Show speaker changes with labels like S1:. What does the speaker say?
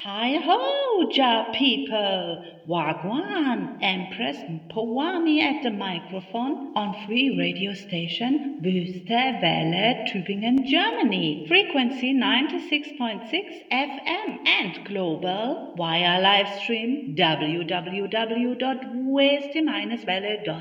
S1: Hi ho, ja people! Wagwan, Empress Powami at the microphone on free radio station Wüste Welle, Tübingen, Germany. Frequency 96.6 FM and global via live stream www.weste-welle.de.